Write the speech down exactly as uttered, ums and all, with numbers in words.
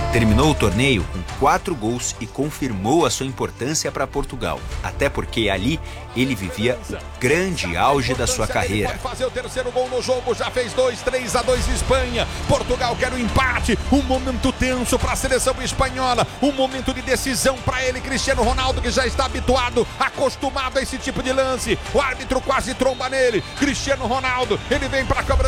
Terminou o torneio com quatro gols e confirmou a sua importância para Portugal, até porque ali ele vivia o grande auge da sua carreira. Pode fazer o terceiro gol no jogo, já fez dois, três a dois Espanha. Portugal quer o empate, um momento tenso para a seleção espanhola, um momento de decisão para ele, Cristiano Ronaldo, que já está habituado, acostumado a esse tipo de lance. O árbitro quase tromba nele, Cristiano Ronaldo, ele vem para a câmera.